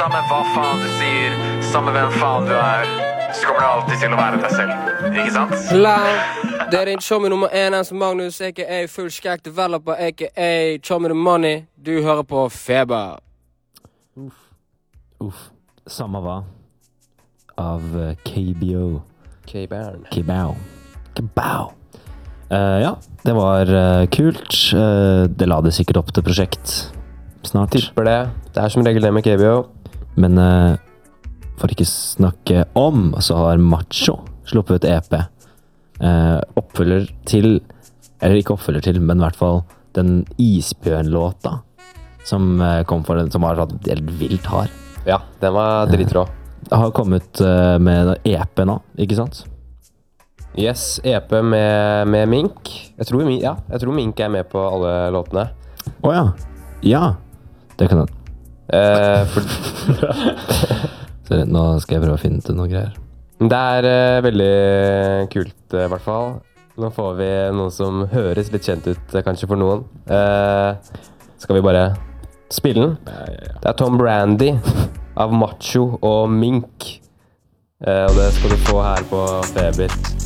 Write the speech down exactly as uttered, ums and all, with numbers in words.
samme hva faen du sier, samme hvem faen du er, så kommer du alltid til å være deg selv. Ikke sant? Hello, det er din chommy nummer en, en som Magnus, aka Full Skæk Developer, aka Chommy the Money. Du hører på Feber. Uff. Uff. Samme hva? Av uh, K B O. K-Bern. K-Bow. K-Bow. Uh, ja, det var uh, kult. Uh, det la det sikkert opp til prosjekt snart. Tipper det. Det er som regel det med K B O. Men uh, for ikke snakke om, så har Macho sluppet ut E P. Uh, oppfølger til, eller ikke oppfølger til, men i hvert fall den Isbjørn-låta som uh, kom for den, som var sånn helt vilt hard. Ja, den var dritrå. Det har kommet uh, med E P nå, ikke sant? Yes, E P med, med Mink. Jeg tror, ja, jeg tror Mink er med på alle låtene. Åja, oh, ja. Ja, det kan jeg. Eh, for... Så nå skal jeg prøve å finne til noen greier. Det er uh, veldig kult, uh, i hvert fall. Nå får vi noe som høres litt kjent ut, uh, kanskje for noen. Uh, skal vi bare spille den? Ja, ja, ja. Det er Tom Brandy av Macho og Mink. Uh, og det skal du få her på Feber.